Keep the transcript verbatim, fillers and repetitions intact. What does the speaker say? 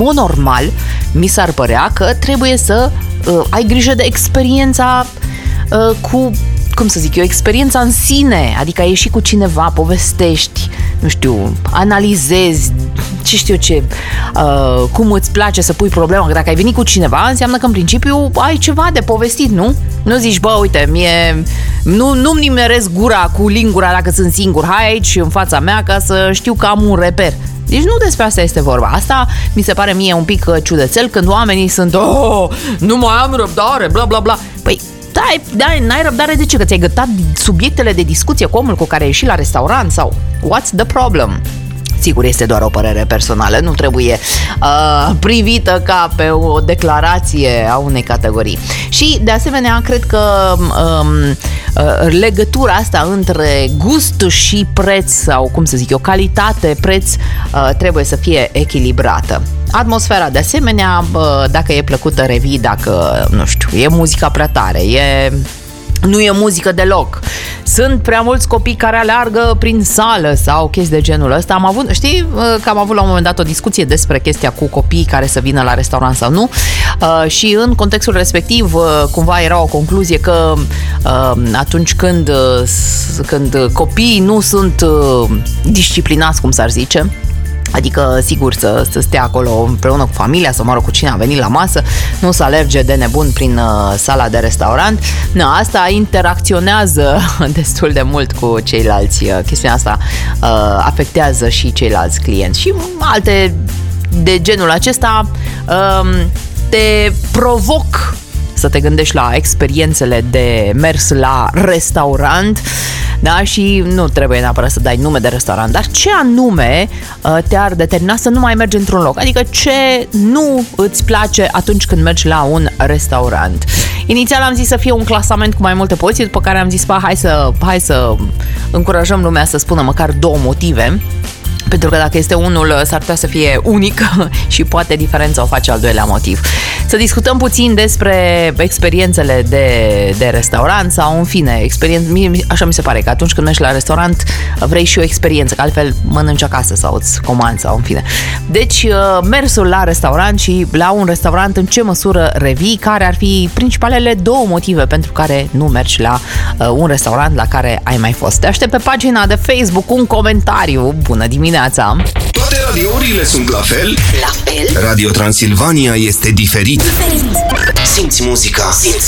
mod normal, mi s-ar părea că trebuie să uh, ai grijă de experiența uh, cu, cum să zic eu, experiența în sine, adică ai ieșit cu cineva, povestești, nu știu, analizezi, ce știu ce, uh, cum îți place să pui problema, că dacă ai venit cu cineva, înseamnă că în principiu ai ceva de povestit, nu? Nu zici, bă, uite, mie, nu, nu-mi nimeresc gura cu lingura dacă sunt singur, hai aici în fața mea ca să știu că am un reper. Deci nu despre asta este vorba. Asta mi se pare mie un pic ciudățel când oamenii sunt, oh, nu mai am răbdare, bla bla bla. Păi, dai, dai, n-ai răbdare de ce? Că ți-ai gătat subiectele de discuție cu omul cu care ai ieșit la restaurant sau what's the problem? Sigur, este doar o părere personală, nu trebuie uh, privită ca pe o declarație a unei categorii. Și, de asemenea, cred că um, uh, legătura asta între gust și preț, sau, cum să zic eu, calitate-preț, uh, trebuie să fie echilibrată. Atmosfera, de asemenea, uh, dacă e plăcută, revii, dacă, nu știu, e muzica prea tare, e... nu e muzică deloc. Sunt prea mulți copii care aleargă prin sală sau chestii de genul ăsta. Am avut, știi că am avut la un moment dat o discuție despre chestia cu copiii care să vină la restaurant sau nu, uh, și în contextul respectiv uh, cumva era o concluzie că uh, atunci când, uh, când copiii nu sunt uh, disciplinați, cum s-ar zice, adică, sigur, să, să stea acolo împreună cu familia, să moară cu cine a venit la masă, nu să alerge de nebun prin uh, sala de restaurant. Na, asta interacționează destul de mult cu ceilalți. Chestiunea asta uh, afectează și ceilalți clienți. Și alte de genul acesta uh, te provoc să te gândești la experiențele de mers la restaurant, da? Și nu trebuie neapărat să dai nume de restaurant, dar ce anume uh, te-ar determina să nu mai mergi într-un loc? Adică ce nu îți place atunci când mergi la un restaurant? Inițial am zis să fie un clasament cu mai multe poziții, după care am zis, pa, hai să, hai să încurajăm lumea să spună măcar două motive. Pentru că dacă este unul, s-ar putea să fie unic și poate diferența o face al doilea motiv. Să discutăm puțin despre experiențele de, de restaurant sau, în fine, experiențe. Așa mi se pare că atunci când mergi la restaurant vrei și o experiență, că altfel mănânci acasă sau îți comanzi sau, în fine. Deci, mersul la restaurant și la un restaurant, în ce măsură revii, care ar fi principalele două motive pentru care nu mergi la uh, un restaurant la care ai mai fost. Te aștept pe pagina de Facebook un comentariu. Bună dimineața! Toate radiourile sunt la fel? La fel? Radio Transilvania este diferit. Diferit. Simți muzica. Simți